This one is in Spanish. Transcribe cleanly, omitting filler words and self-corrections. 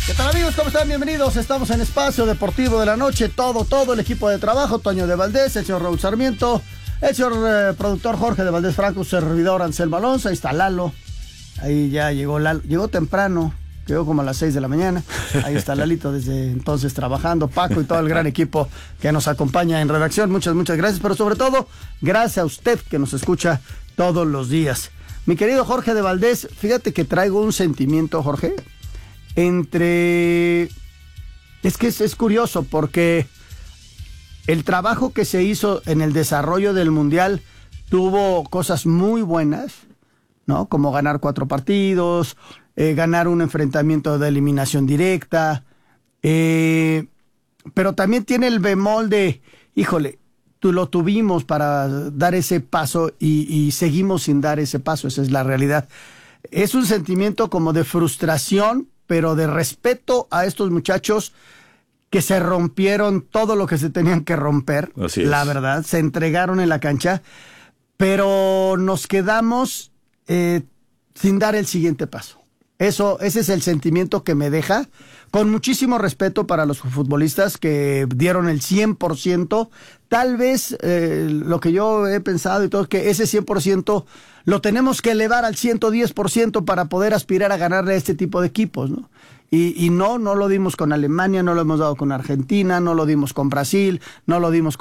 ¿Qué tal, amigos? ¿Cómo están? Bienvenidos. Estamos en Espacio Deportivo de la Noche. Todo el equipo de trabajo. Toño de Valdés, el señor Raúl Sarmiento, el señor productor Jorge de Valdés Franco, su servidor Anselmo Alonso. Ahí está Lalo. Ahí ya llegó Lalo. Llegó temprano. Llegó como a las 6 de la mañana. Ahí está Lalito desde entonces trabajando. Paco y todo el gran equipo que nos acompaña en redacción. Muchas gracias. Pero sobre todo, gracias a usted que nos escucha todos los días. Mi querido Jorge de Valdés, fíjate que traigo un sentimiento, Jorge, es que es curioso porque el trabajo que se hizo en el desarrollo del Mundial tuvo cosas muy buenas, ¿no? Como ganar 4 partidos, ganar un enfrentamiento de eliminación directa, pero también tiene el bemol de, híjole, lo tuvimos para dar ese paso y seguimos sin dar ese paso, esa es la realidad. Es un sentimiento como de frustración, pero de respeto a estos muchachos que se rompieron todo lo que se tenían que romper. Así es. La verdad, se entregaron en la cancha, pero nos quedamos sin dar el siguiente paso. Ese es el sentimiento que me deja, con muchísimo respeto para los futbolistas que dieron el 100%. Tal vez lo que yo he pensado y todo es que ese 100% lo tenemos que elevar al 110% para poder aspirar a ganarle a este tipo de equipos, ¿no? Y no lo dimos con Alemania, no lo hemos dado con Argentina, no lo dimos con Brasil, no lo dimos